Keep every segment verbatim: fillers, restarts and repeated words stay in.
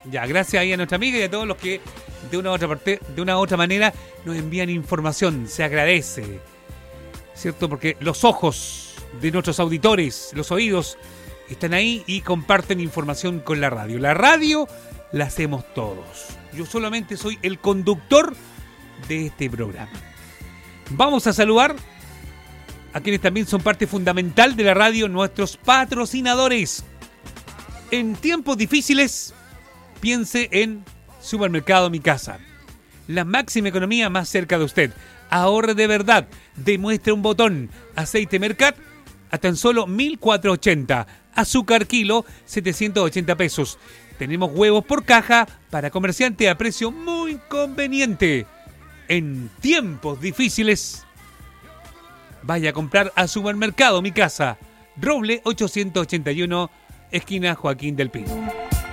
Ya, gracias ahí a nuestra amiga y a todos los que de una u otra parte, de una u otra manera nos envían información. Se agradece, ¿cierto? Porque los ojos de nuestros auditores, los oídos, están ahí y comparten información con la radio. La radio la hacemos todos. Yo solamente soy el conductor de este programa. Vamos a saludar a quienes también son parte fundamental de la radio, nuestros patrocinadores. En tiempos difíciles, piense en Supermercado Mi Casa. La máxima economía más cerca de usted. Ahorre de verdad. Demuestre un botón. Aceite Mercat a tan solo mil cuatrocientos ochenta. Azúcar kilo, setecientos ochenta pesos. Tenemos huevos por caja para comerciante a precio muy conveniente. En tiempos difíciles, vaya a comprar a Supermercado Mi Casa. Roble ochocientos ochenta y uno, esquina Joaquín del Pino.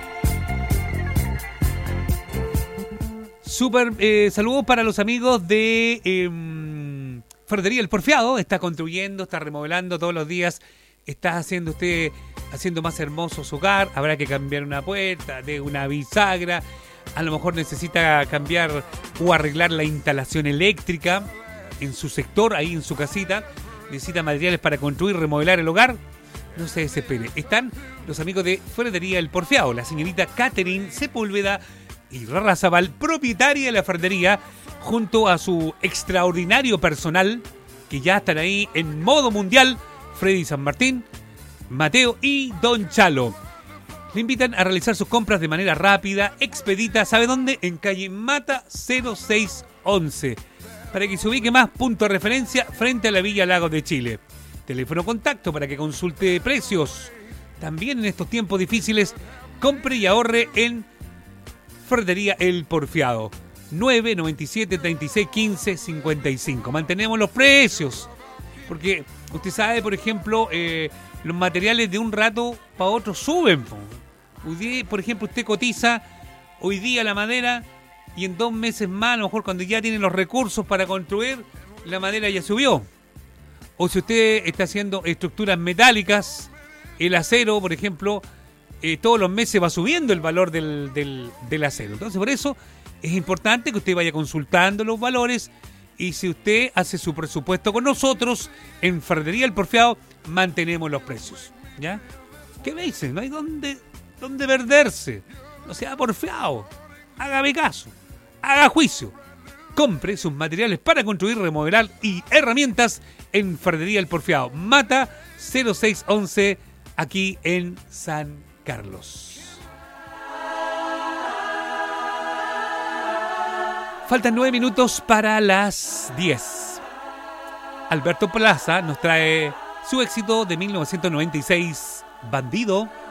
Super eh, saludos para los amigos de eh, Ferretería El Porfiado. Está construyendo, está remodelando todos los días. Está haciendo usted, haciendo más hermoso su hogar. Habrá que cambiar una puerta, de una bisagra. A lo mejor necesita cambiar o arreglar la instalación eléctrica en su sector, ahí en su casita. Necesita materiales para construir, remodelar el hogar. No se desespere. Están los amigos de Ferretería El Porfiado. La señorita Catherine Sepúlveda y Razabal, propietaria de la ferretería, junto a su extraordinario personal, que ya están ahí en modo mundial, Freddy San Martín, Mateo y Don Chalo. Le invitan a realizar sus compras de manera rápida, expedita. ¿Sabe dónde? En calle Mata cero seis once. Para que se ubique más, punto de referencia frente a la Villa Lagos de Chile. Teléfono contacto para que consulte precios. También en estos tiempos difíciles, compre y ahorre en Ferretería El Porfiado. nueve noventa y siete, treinta y seis, quince, cincuenta y cinco. Mantenemos los precios. Porque usted sabe, por ejemplo, eh, los materiales de un rato para otro suben. Hoy día, por ejemplo, usted cotiza hoy día la madera y en dos meses más, a lo mejor cuando ya tiene los recursos para construir, la madera ya subió. O si usted está haciendo estructuras metálicas, el acero, por ejemplo, eh, todos los meses va subiendo el valor del, del, del acero. Entonces, por eso es importante que usted vaya consultando los valores. Y si usted hace su presupuesto con nosotros, en Ferretería El Porfiado, mantenemos los precios. ¿Ya? ¿Qué me dicen? No hay dónde, dónde perderse. No sea porfiado. Hágame caso. Haga juicio. Compre sus materiales para construir, remodelar y herramientas en Ferretería El Porfiado. Mata cero seis once, aquí en San Carlos. Faltan nueve minutos para las diez. Alberto Plaza nos trae su éxito de mil novecientos noventa y seis, Bandido.